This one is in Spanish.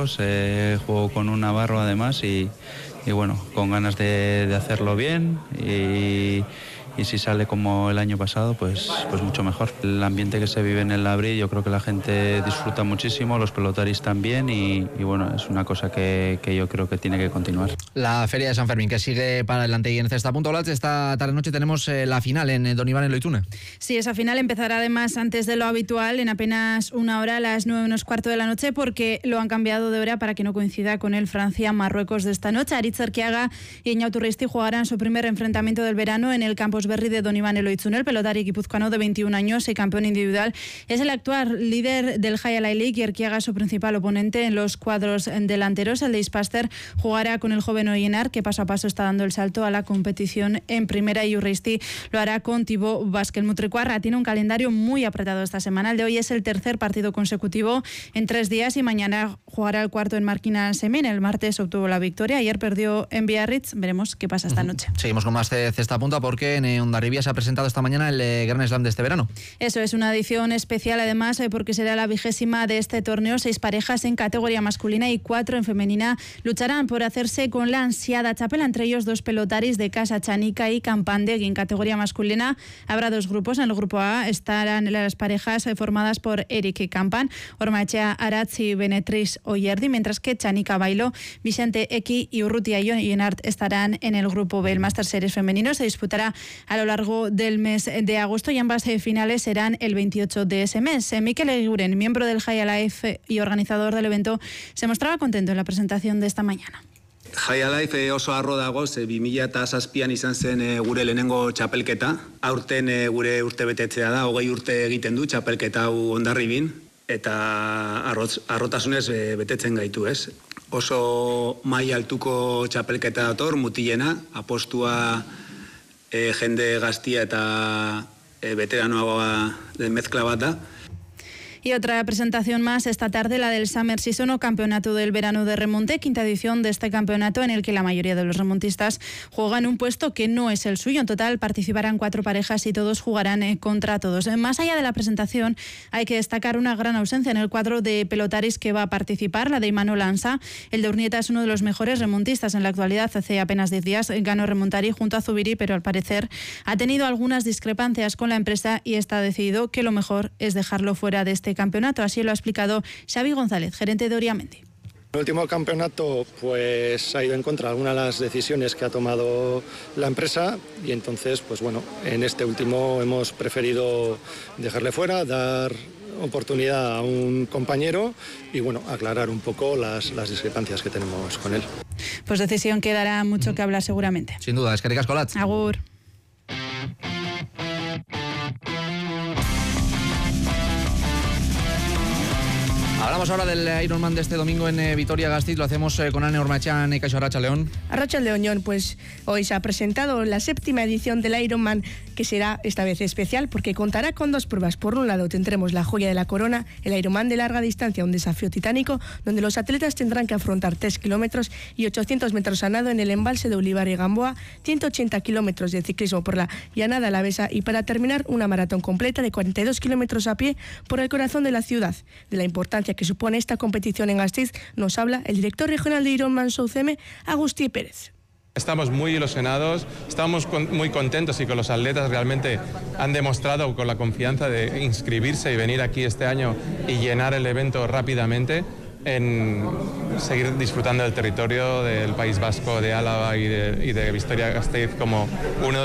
kilómetros, juego con un navarro además y bueno, con ganas de hacerlo bien y si sale como el año pasado, pues mucho mejor. El ambiente que se vive en el Labril, yo creo que la gente disfruta muchísimo, los pelotaris también y bueno, es una cosa que yo creo que tiene que continuar. La Feria de San Fermín que sigue para adelante y en Cesta.lat esta tarde-noche tenemos la final en Don Iván en Loitune. Sí, esa final empezará además antes de lo habitual, en apenas una hora, a las 9:15 de la noche, porque lo han cambiado de hora para que no coincida con el Francia-Marruecos de esta noche. Aritz Erquiaga y Eñau Turristi jugarán su primer enfrentamiento del verano en el Campos Berri de Don Iván Eloitzune. El pelotari guipuzcoano de 21 años y campeón individual es el actual líder del Jai Alai League y Erquiaga es su principal oponente en los cuadros delanteros. El de Ispaster jugará con el joven Oyenar, que paso a paso está dando el salto a la competición en primera, y Urreisti lo hará con Thibaut Basquel. Mutricuarra tiene un calendario muy apretado esta semana. El de hoy es el tercer partido consecutivo en 3 días y mañana jugará el cuarto en Marquina Semen. El martes obtuvo la victoria, ayer perdió en Biarritz. Veremos qué pasa esta noche. Seguimos con más de Cesta Punta porque en Hondarribia se ha presentado esta mañana el Gran Slam de este verano. Eso es una edición especial además porque será la 20ª de este torneo. 6 parejas en categoría masculina y 4 en femenina lucharán por hacerse con la ansiada chapela, entre ellos 2 pelotaris de Casa Chanica y Campandegui. En categoría masculina habrá 2 grupos. En el grupo A estarán las parejas formadas por Eric Campan, Ormaechea Aratz y Benetriz Oyerdi, mientras que Chanica Bailo, Vicente Equi y Urrutia Yenart estarán en el grupo B. El Master Series femenino se disputará a lo largo del mes de agosto y ambas finales serán el 28 de ese mes. Mikel Eguren, miembro del Jai Alive y organizador del evento, se mostraba contento en la presentación de esta mañana. Jai Alive oso harro dago, 2007an izan zen gure lehenengo txapelketa. Aurten gure urtebetetzea da, 20 urte egiten du txapelketa hau Hondarribin, eta harrotasunez betetzen gaitu, ez? Oso maila altuko txapelketa dator, mutilena, apostua jende gaztia eta veteranoagoa den mezcla bat da. Y otra presentación más esta tarde, la del Summer Season o Campeonato del Verano de Remonte, 5ª edición de este campeonato en el que la mayoría de los remontistas juegan un puesto que no es el suyo. En total participarán 4 parejas y todos jugarán contra todos. Más allá de la presentación, hay que destacar una gran ausencia en el cuadro de pelotaris que va a participar, la de Imanol Lanza. El de Urnieta es uno de los mejores remontistas en la actualidad. Hace apenas 10 días ganó Remontari junto a Zubiri, pero al parecer ha tenido algunas discrepancias con la empresa y está decidido que lo mejor es dejarlo fuera de este campeonato. Así lo ha explicado Xavi González, gerente de Oriamendi. El último campeonato pues ha ido en contra de algunas de las decisiones que ha tomado la empresa y entonces pues bueno, en este último hemos preferido dejarle fuera, dar oportunidad a un compañero y bueno, aclarar un poco las discrepancias que tenemos con él. Pues decisión que dará mucho que hablar seguramente. Sin duda, eskerrik asko Latz. Agur. Hablamos ahora del Ironman de este domingo en Vitoria-Gasteiz. Lo hacemos con Ane Ormaechea. Ane, kaixo, arratsaldeon. Arratsaldeon, pues hoy se ha presentado la 7ª edición del Ironman, que será esta vez especial porque contará con 2 pruebas. Por un lado tendremos la joya de la corona, el Ironman de larga distancia, un desafío titánico donde los atletas tendrán que afrontar 3 kilómetros y 800 metros a nado en el embalse de Ulibar y Gamboa, 180 kilómetros de ciclismo por la llanada alavesa y para terminar una maratón completa de 42 kilómetros a pie por el corazón de la ciudad. De la importancia que supone esta competición en Gasteiz nos habla el director regional de Ironman Souceme, Agustí Pérez. Estamos muy ilusionados, estamos muy contentos y que los atletas realmente han demostrado con la confianza de inscribirse y venir aquí este año y llenar el evento rápidamente, en seguir disfrutando del territorio del País Vasco, de Álava y de Vitoria-Gasteiz como uno de